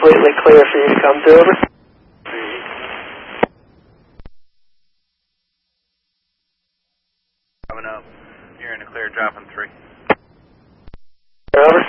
completely clear for you to come to, over. Coming up. You're in the clear, dropping 3. Over.